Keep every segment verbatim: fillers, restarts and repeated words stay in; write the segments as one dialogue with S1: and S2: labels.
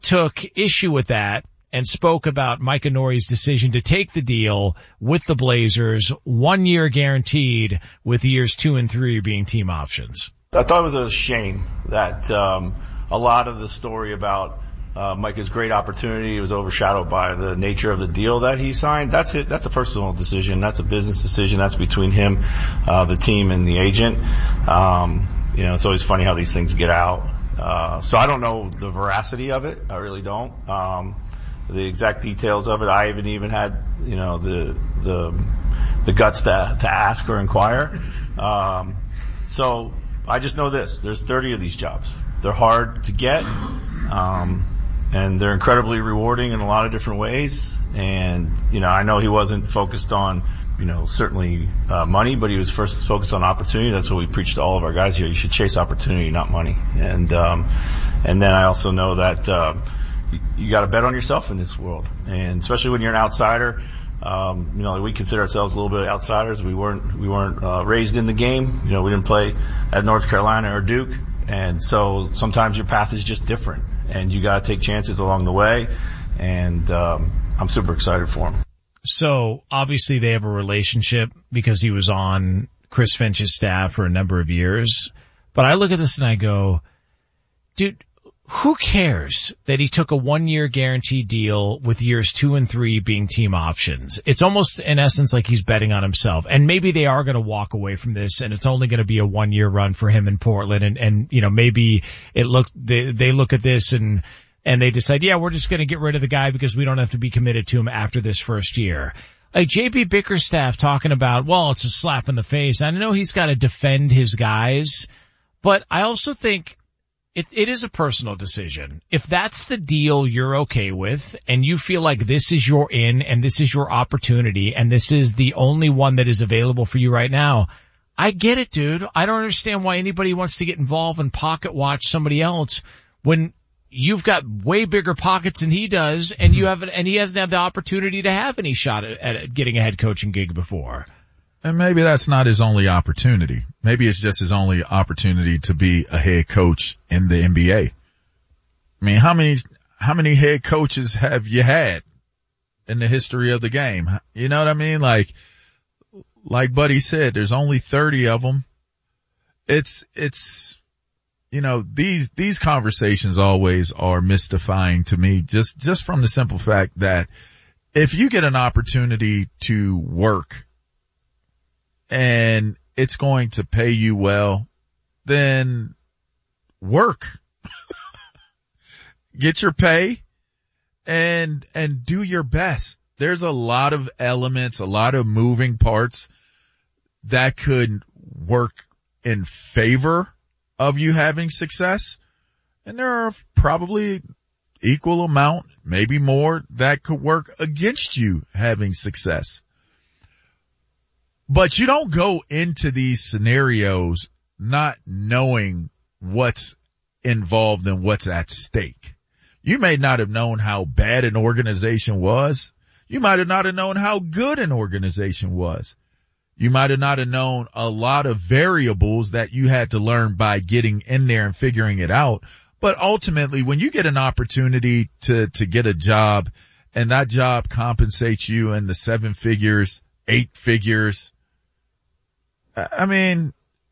S1: took issue with that and spoke about Mike Inori's decision to take the deal with the Blazers, one year guaranteed, with years two and three being team options.
S2: I thought it was a shame that um, a lot of the story about uh, Micah's great opportunity was overshadowed by the nature of the deal that he signed. That's it. That's a personal decision. That's a business decision. That's between him, uh, the team, and the agent. Um, you know, it's always funny how these things get out. Uh, so I don't know the veracity of it. I really don't. Um, the exact details of it. I haven't even had, you know, the the the guts to to ask or inquire. Um, so I just know this: there's thirty of these jobs. They're hard to get, um, and they're incredibly rewarding in a lot of different ways. And you know, I know he wasn't focused on, you know, certainly uh, money, but he was first focused on opportunity. That's what we preach to all of our guys here. You should chase opportunity, not money. And um, and then I also know that. Uh, You, you got to bet on yourself in this world, and especially when you're an outsider. Um, you know, we consider ourselves a little bit outsiders. We weren't we weren't uh, raised in the game. You know, we didn't play at North Carolina or Duke, and so sometimes your path is just different, and you got to take chances along the way. And um, I'm super excited for him.
S1: So obviously they have a relationship because he was on Chris Finch's staff for a number of years. But I look at this and I go, dude, who cares that he took a one-year guarantee deal with years two and three being team options? It's almost, in essence, like he's betting on himself. And maybe they are going to walk away from this, and it's only going to be a one-year run for him in Portland. And, and you know, maybe it look they, they look at this and and they decide, yeah, we're just going to get rid of the guy because we don't have to be committed to him after this first year. Like J B Bickerstaff talking about, well, it's a slap in the face. I know he's got to defend his guys, but I also think It, it is a personal decision. If that's the deal you're okay with and you feel like this is your in and this is your opportunity and this is the only one that is available for you right now, I get it, dude. I don't understand why anybody wants to get involved and pocket watch somebody else when you've got way bigger pockets than he does and you haven't, and he hasn't had the opportunity to have any shot at, at getting a head coaching gig before.
S3: And maybe that's not his only opportunity. Maybe it's just his only opportunity to be a head coach in the N B A. I mean, how many, how many head coaches have you had in the history of the game? You know what I mean? Like, like Buddy said, there's only thirty of them. It's, it's, you know, these, these conversations always are mystifying to me just, just from the simple fact that if you get an opportunity to work and it's going to pay you well, then work. Get your pay and, and do your best. There's a lot of elements, a lot of moving parts that could work in favor of you having success. And there are probably equal amount, maybe more, that could work against you having success. But you don't go into these scenarios not knowing what's involved and what's at stake. You may not have known how bad an organization was. You might have not have known how good an organization was. You might have not have known a lot of variables that you had to learn by getting in there and figuring it out. But ultimately, when you get an opportunity to, to get a job and that job compensates you in the seven figures, eight figures, I mean,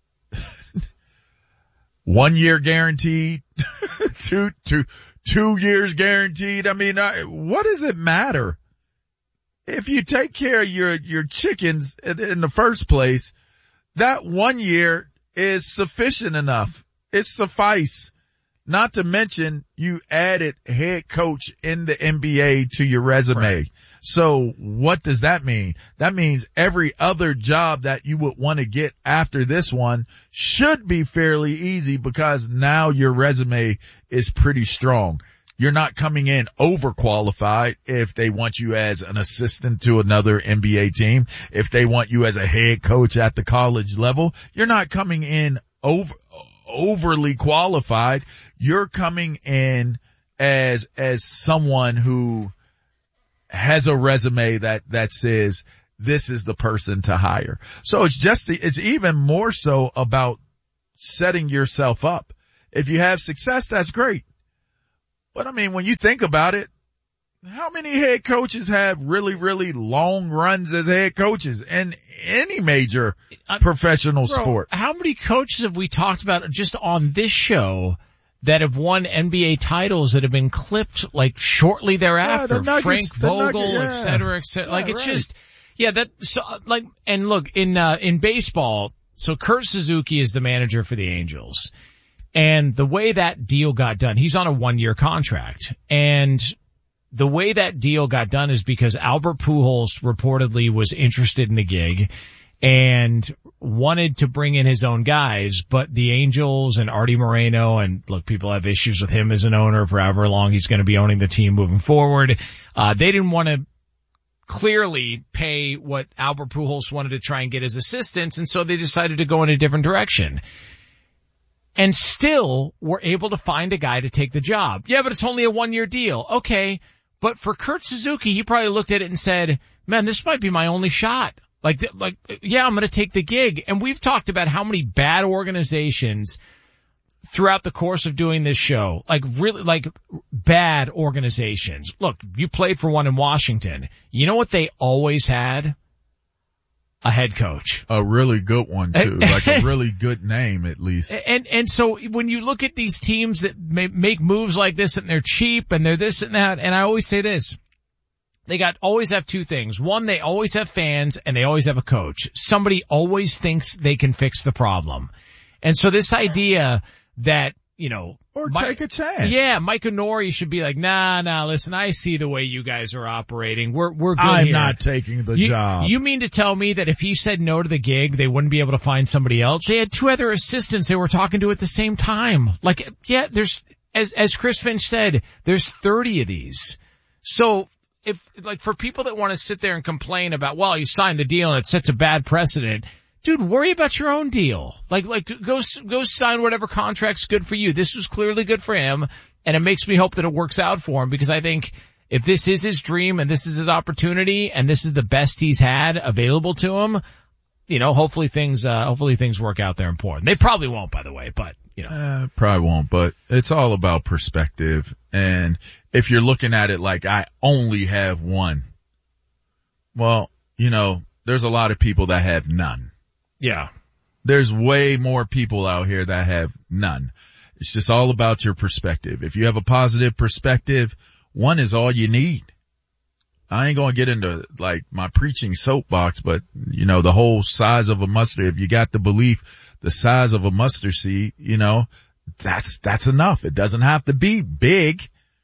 S3: one year guaranteed, two, two, two years guaranteed. I mean, I, what does it matter? If you take care of your, your chickens in, in the first place, that one year is sufficient enough. It's suffice. Not to mention you added head coach in the N B A to your resume. Right. So what does that mean? That means every other job that you would want to get after this one should be fairly easy because now your resume is pretty strong. You're not coming in overqualified if they want you as an assistant to another N B A team. If they want you as a head coach at the college level, you're not coming in over, overly qualified. You're coming in as, as someone who has a resume that, that says this is the person to hire. So it's just, the, it's even more so about setting yourself up. If you have success, that's great. But I mean, when you think about it, how many head coaches have really, really long runs as head coaches in any major uh, professional
S1: bro,
S3: sport?
S1: How many coaches have we talked about just on this show that have won N B A titles that have been clipped like shortly thereafter?
S3: Yeah, Nuggets,
S1: Frank Vogel,
S3: Nuggets, yeah.
S1: et cetera, et cetera.
S3: Yeah,
S1: like it's
S3: right.
S1: just, yeah, that, so, like, and look, in, uh, in baseball, so Kurt Suzuki is the manager for the Angels. And the way that deal got done, he's on a one year contract. And the way that deal got done is because Albert Pujols reportedly was interested in the gig and wanted to bring in his own guys, but the Angels and Artie Moreno, and look, people have issues with him as an owner for however long he's going to be owning the team moving forward. Uh, they didn't want to clearly pay what Albert Pujols wanted to try and get his assistants, and so they decided to go in a different direction. And still were able to find a guy to take the job. Yeah, but it's only a one year deal. Okay. But for Kurt Suzuki, he probably looked at it and said, man, this might be my only shot. Like, like, yeah, I'm going to take the gig. And we've talked about how many bad organizations throughout the course of doing this show, like really, like bad organizations. Look, you played for one in Washington. You know what they always had? A head coach.
S3: A really good one too, like a really good name at least.
S1: And, and so when you look at these teams that may, make moves like this and they're cheap and they're this and that, and I always say this, they got, always have two things. One, they always have fans and they always have a coach. Somebody always thinks they can fix the problem. And so this idea that, you know,
S3: or
S1: My,
S3: take a chance.
S1: Yeah, Mike Onori should be like, nah, nah, listen, I see the way you guys are operating. We're, we're good
S3: I'm
S1: here.
S3: not taking the
S1: you,
S3: job.
S1: You mean to tell me that if he said no to the gig, they wouldn't be able to find somebody else? They had two other assistants they were talking to at the same time. Like, yeah, there's, as, as Chris Finch said, there's thirty of these. So, if, like, for people that want to sit there and complain about, well, you signed the deal and it sets a bad precedent, dude, worry about your own deal. Like, like, go, go sign whatever contract's good for you. This was clearly good for him, and it makes me hope that it works out for him, because I think if this is his dream and this is his opportunity and this is the best he's had available to him, you know, hopefully things, uh, hopefully things work out there in Portland. They probably won't, by the way, but, you know.
S3: Uh, probably won't, but it's all about perspective. And if you're looking at it like I only have one, well, you know, there's a lot of people that have none.
S1: Yeah.
S3: There's way more people out here that have none. It's just all about your perspective. If you have a positive perspective, one is all you need. I ain't gonna get into like my preaching soapbox, but you know, the whole size of a mustard, if you got the belief the size of a mustard seed, you know, that's, that's enough. It doesn't have to be big.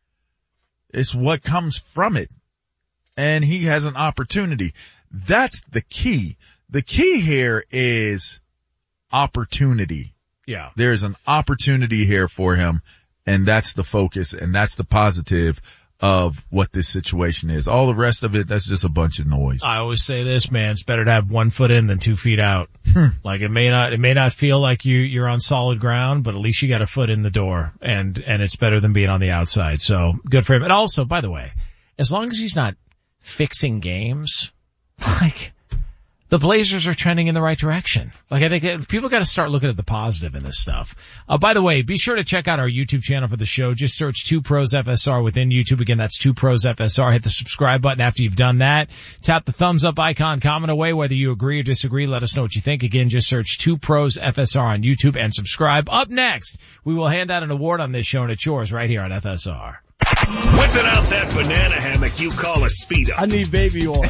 S3: It's what comes from it. And he has an opportunity. That's the key. The key here is opportunity.
S1: Yeah.
S3: There's an opportunity here for him, and that's the focus, and that's the positive of what this situation is. All the rest of it, that's just a bunch of noise.
S1: I always say this, man, it's better to have one foot in than two feet out. Like, it may not, it may not feel like you, you're on solid ground, but at least you got a foot in the door, and, and it's better than being on the outside. So, good for him. And also, by the way, as long as he's not fixing games, like, the Blazers are trending in the right direction. Like, I think people got to start looking at the positive in this stuff. Uh, by the way, be sure to check out our YouTube channel for the show. Just search Two Pros F S R within YouTube. Again, that's Two Pros F S R. Hit the subscribe button after you've done that. Tap the thumbs up icon, comment away whether you agree or disagree. Let us know what you think. Again, just search Two Pros F S R on YouTube and subscribe. Up next, we will hand out an award on this show, and it's yours right here on F S R.
S4: Whipping out that banana hammock you call a Speedo.
S5: I need baby oil.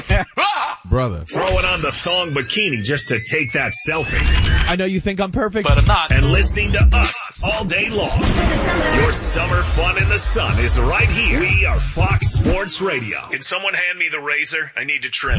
S3: Brother.
S4: Throwing on the thong bikini just to take that selfie.
S5: I know you think I'm perfect,
S4: but I'm not. And listening to us all day long. Your summer fun in the sun is right here. We are Fox Sports Radio. Can someone hand me the razor? I need to trim.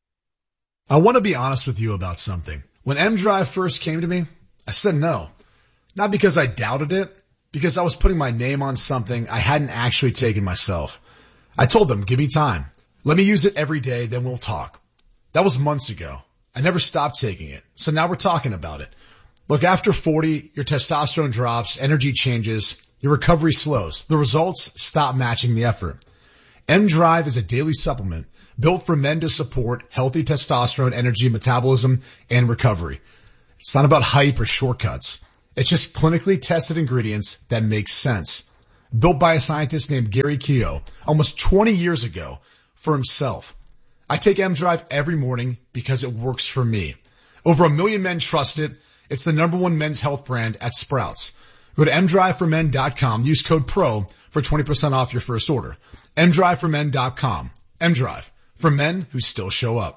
S6: I want to be honest with you about something. When M-Drive first came to me, I said no. Not because I doubted it, because I was putting my name on something I hadn't actually taken myself. I told them, give me time. Let me use it every day, then we'll talk. That was months ago. I never stopped taking it. So now we're talking about it. Look, after forty, your testosterone drops, energy changes, your recovery slows. The results stop matching the effort. M-Drive is a daily supplement built for men to support healthy testosterone, energy, metabolism, and recovery. It's not about hype or shortcuts. It's just clinically tested ingredients that make sense. built by a scientist named Gary Keogh almost twenty years ago for himself. I take M-Drive every morning because it works for me. Over a million men trust it. It's the number one men's health brand at Sprouts. Go to m drive for men dot com. Use code PRO for twenty percent off your first order. m drive for men dot com. M-Drive, for men who still show up.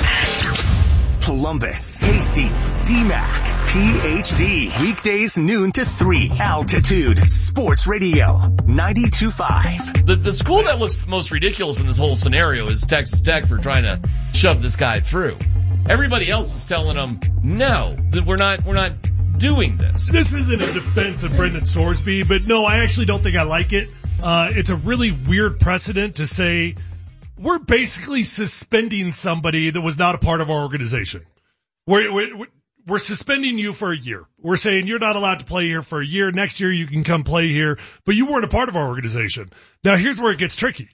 S7: Columbus, Hastings, D MAC, P H D. Weekdays noon to three. Altitude Sports Radio, ninety-two point five.
S8: The, the school that looks the most ridiculous in this whole scenario is Texas Tech for trying to shove this guy through. Everybody else is telling them, no, that we're not, we're not doing this.
S9: This isn't a defense of Brendan Sorsby, but no, I actually don't think I like it. Uh, it's a really weird precedent to say, we're basically suspending somebody that was not a part of our organization. We're, we're, we're suspending you for a year. We're saying you're not allowed to play here for a year. Next year you can come play here, but you weren't a part of our organization. Now here's where it gets tricky.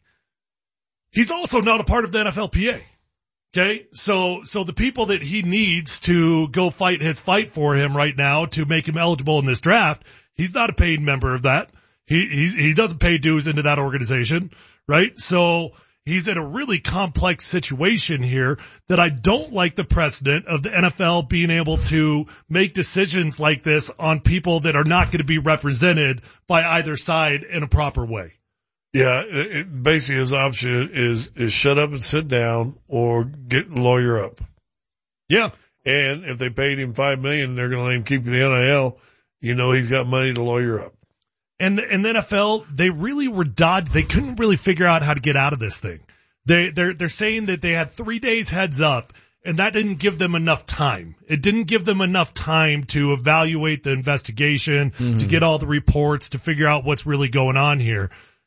S9: He's also not a part of the N F L P A. Okay. So, so the people that he needs to go fight his fight for him right now to make him eligible in this draft, he's not a paid member of that. He, he, he doesn't pay dues into that organization, right? So, he's in a really complex situation here that I don't like the precedent of the N F L being able to make decisions like this on people that are not going to be represented by either side in a proper way.
S10: Yeah, it, it, basically his option is, is shut up and sit down or get lawyer up.
S9: Yeah.
S10: And if they paid him five million dollars, they're going to let him keep the N I L. You know he's got money to lawyer up.
S9: And, and the N F L, they really were dodged. They couldn't really figure out how to get out of this thing. They, they're, they're saying that they had three days heads up, and that didn't give them enough time. It didn't give them enough time to evaluate the investigation, mm-hmm. to get all the reports, to figure out what's really going on here.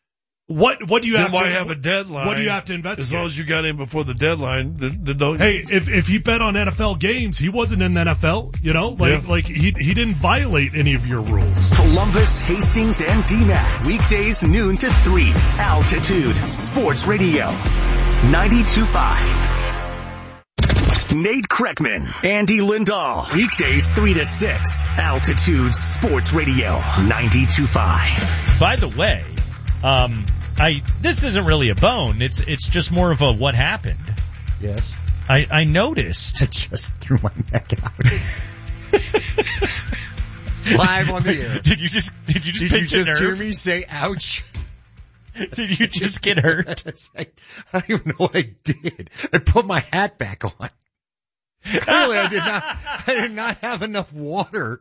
S9: What, what do you
S10: then
S9: have
S10: why
S9: to,
S10: have a deadline?
S9: What do you have to investigate?
S10: As long as you got in before the deadline, then, then don't.
S9: Hey, if, if he bet on N F L games, he wasn't in the N F L, you know, like, yeah. like he, he didn't violate any of your rules.
S7: Columbus, Hastings, and D MAC. Weekdays noon to three. Altitude Sports Radio, ninety-two point five. Nate Kreckman, Andy Lindahl. Weekdays three to six. Altitude Sports Radio, ninety-two point five.
S1: By the way, um, I, this isn't really a bone. It's, it's just more of a what happened.
S11: Yes.
S1: I, I noticed.
S11: I just threw my neck out. Live on the air.
S1: Did you just, did you just,
S11: did
S1: pinch
S11: you just
S1: a nerve?
S11: hear me say ouch?
S1: Did you just get hurt?
S11: I, I don't even know what I did. I put my hat back on. Clearly I did not, I did not have enough water.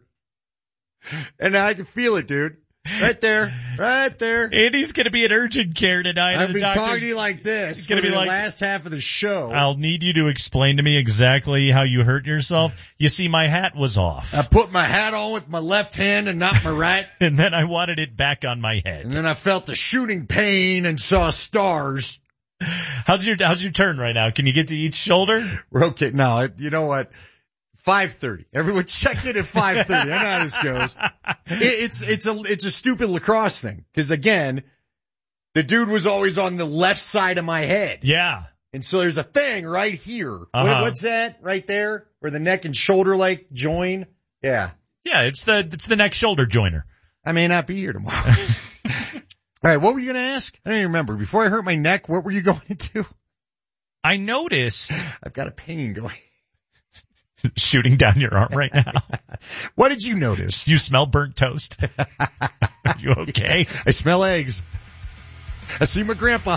S11: And I can feel it, dude. Right there, right there.
S1: Andy's going to be in urgent care tonight.
S11: I've been talking to you like this
S1: It's
S11: for
S1: gonna
S11: the
S1: be like,
S11: last half of the show.
S1: I'll need you to explain to me exactly how you hurt yourself. You see, my hat was off.
S11: I put my hat on with my left hand and not my right.
S1: And then I wanted it back on my head.
S11: And then I felt the shooting pain and saw stars.
S1: How's your, how's your turn right now? Can you get to each shoulder?
S11: We're okay. No, you know what? five thirty. Everyone check in at five thirty. I know how this goes. It, it's, it's a, it's a stupid lacrosse thing. Cause again, the dude was always on the left side of my head.
S1: Yeah.
S11: And so there's a thing right here.
S1: Uh-huh.
S11: What, what's that right there? Where the neck and shoulder like join? Yeah.
S1: Yeah. It's the, it's the neck shoulder joiner.
S11: I may not be here tomorrow. All right. What were you going to ask? I don't even remember. Before I hurt my neck, what were you going into?
S1: I noticed.
S11: I've got a pain going.
S1: Shooting down your arm right now.
S11: What did you notice?
S1: You smell burnt toast. Are you okay?
S11: I smell eggs. I see my grandpa.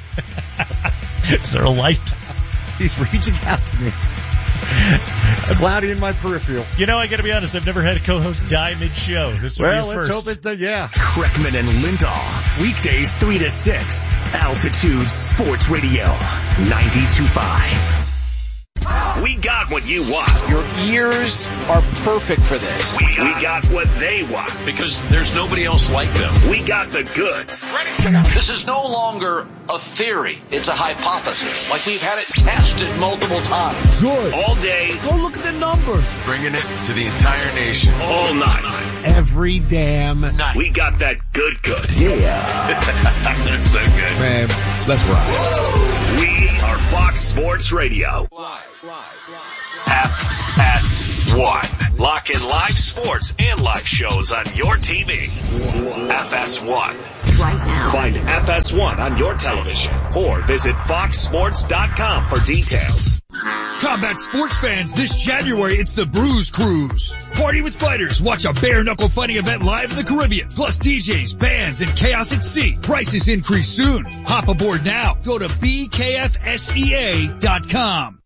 S1: Is there a light?
S11: He's reaching out to me. It's cloudy in my peripheral.
S1: You know, I gotta be honest, I've never had a co-host die mid-show. This will
S11: well,
S1: be a
S11: let's
S1: first.
S11: hope it, uh, yeah.
S7: Kreckman and Lindahl. Weekdays three to six. Altitude Sports Radio, ninety-two point five. We got what you want.
S12: Your ears are perfect for this.
S4: We got, we got what they want.
S8: Because there's nobody else like them.
S4: We got the goods.
S12: This is no longer a theory. It's a hypothesis. Like we've had it tested multiple times.
S4: Good. All day.
S13: Go look at the numbers.
S14: Bringing it to the entire nation.
S4: All night.
S13: Every damn night.
S4: We got that good good.
S11: Yeah.
S4: That's so good.
S11: Man, let's rock.
S4: We are Fox Sports Radio.
S12: Live, live, live, live.
S4: App, ask, S one. Lock in live sports and live shows on your T V. F S one.
S15: Right now.
S4: Find F S one on your television or visit fox sports dot com for details.
S16: Combat sports fans, this January it's the Bruise Cruise. Party with fighters, watch a bare-knuckle fighting event live in the Caribbean. Plus D Js, bands, and chaos at sea. Prices increase soon. Hop aboard now. Go to B K F S E A dot com.